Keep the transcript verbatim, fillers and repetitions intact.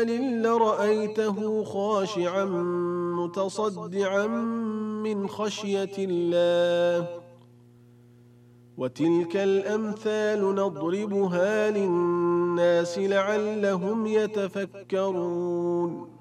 لرأيته خاشعا متصدعا من خشية الله. وتلك الأمثال نضربها للناس لعلهم يتفكرون.